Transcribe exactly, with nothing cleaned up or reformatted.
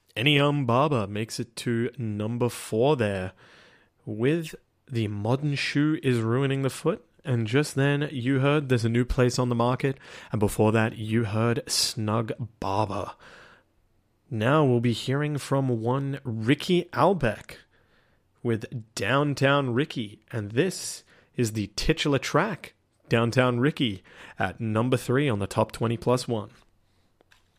Any Um Barber makes it to number four there with The Modern Shoe is Ruining the Foot. And just then you heard There's a New Place on the Market. And before that you heard Snug Barber. Now we'll be hearing from one Ricky Albeck with Downtown Ricky. And this is the titular track, Downtown Ricky, at number three on the Top twenty Plus One.